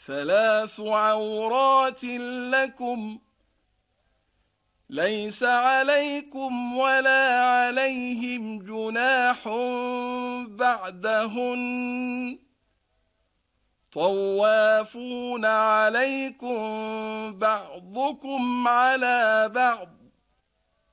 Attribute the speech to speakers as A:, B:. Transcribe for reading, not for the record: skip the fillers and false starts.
A: ثلاث عورات لكم ليس عليكم ولا عليهم جناح بعدهن طوافون عليكم بعضكم على بعض